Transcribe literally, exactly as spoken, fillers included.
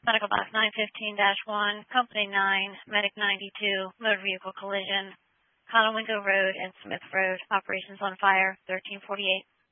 Medical Box nine fifteen dash one, Company nine, Medic ninety-two, motor vehicle collision, Conowingo Road and Smith Road, operations on fire, thirteen forty-eight.